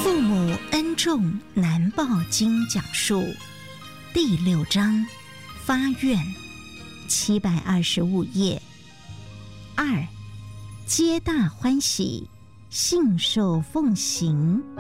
父母恩重难报经讲述第6章发愿725页。2，皆大欢喜，信受奉行。